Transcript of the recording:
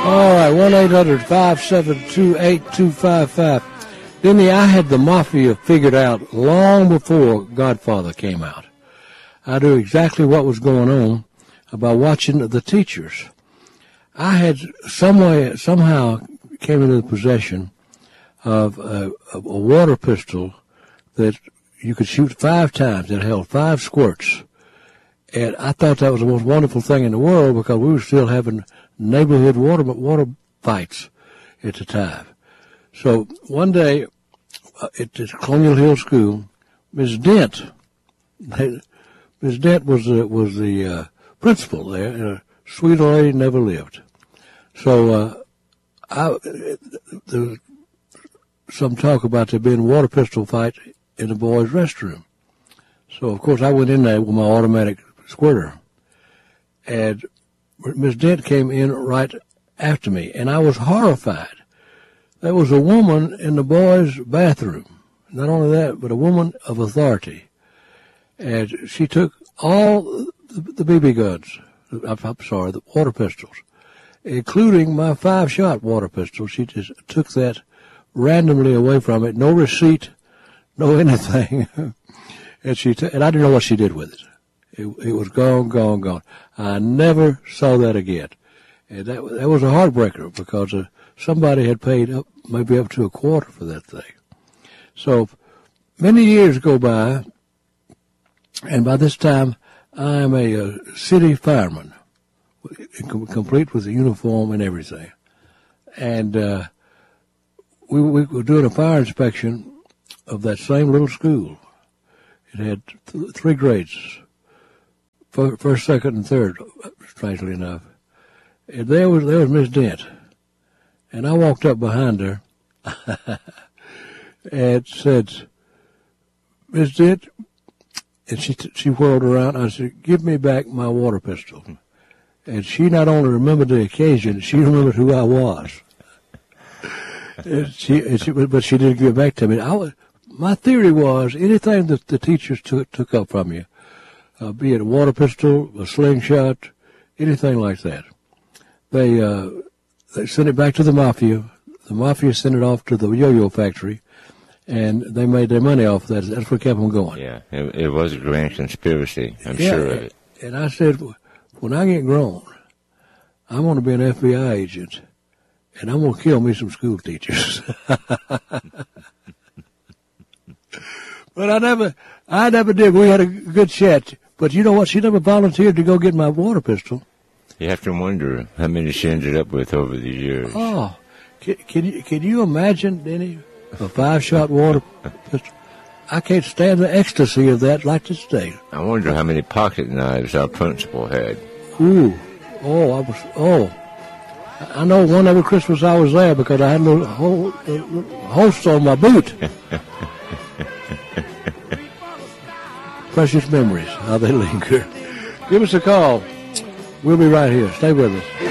All right, 1-800-572-8255. Denny, I had the Mafia figured out long before Godfather came out. I knew exactly what was going on by watching the teachers. I had somehow came into the possession of a water pistol that you could shoot 5 times. It held 5 squirts. And I thought that was the most wonderful thing in the world because we were still having neighborhood water fights at the time. So one day at the Colonial Hill School, Ms. Dent was the principal there, and a sweet old lady never lived. So there was some talk about there being a water pistol fight in the boys' restroom. So, of course, I went in there with my automatic squirter. And Miss Dent came in right after me, and I was horrified. There was a woman in the boys' bathroom. Not only that, but a woman of authority. And she took all the BB guns, the water pistols, including my 5-shot water pistol. She just took that randomly away from it, no receipt, no anything. And and I didn't know what she did with it. It was gone. I never saw that again. And that was a heartbreaker because somebody had paid maybe up to $25 for that thing. So many years go by, and by this time I am a city fireman, complete with the uniform and everything. And we were doing a fire inspection of that same little school. It had 3 grades, first, second, and third, strangely enough. And there was Miss Dent. And I walked up behind her and said, Miss Dent, and she whirled around. I said, give me back my water pistol. And she not only remembered the occasion, she remembered who I was. But she didn't give it back to me. My theory was anything that the teachers took up from you, be it a water pistol, a slingshot, anything like that, they sent it back to the Mafia. The Mafia sent it off to the yo-yo factory, and they made their money off that. That's what kept them going. Yeah, it was a grand conspiracy, I'm sure of it. And I said, when I get grown, I'm going to be an FBI agent, and I'm going to kill me some school teachers. But I never did. We had a good chat. But you know what? She never volunteered to go get my water pistol. You have to wonder how many she ended up with over the years. Oh, can you imagine, Denny, a 5-shot water pistol? I can't stand the ecstasy of that like this day. I wonder how many pocket knives our principal had. I know one every Christmas I was there because I had a little host on my boot. Precious memories, how they linger. Give us a call. We'll be right here. Stay with us.